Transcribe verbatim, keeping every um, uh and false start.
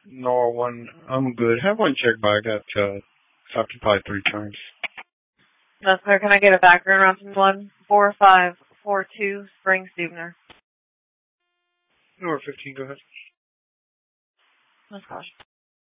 Nor one, I'm good. Have one checked, but I got uh, occupied three times. That's clear. Can I get a background round from one four five four two Spring Stevener? Number fifteen, go ahead. That's caution.